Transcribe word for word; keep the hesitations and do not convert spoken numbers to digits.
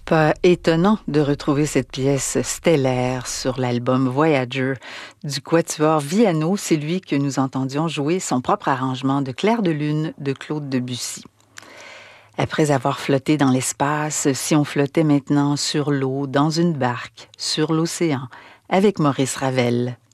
Pas étonnant de retrouver cette pièce stellaire sur l'album Voyager du Quatuor Viano. C'est lui que nous entendions jouer son propre arrangement de Clair de lune de Claude Debussy. Après avoir flotté dans l'espace, si on flottait maintenant sur l'eau, dans une barque, sur l'océan, avec Maurice Ravel,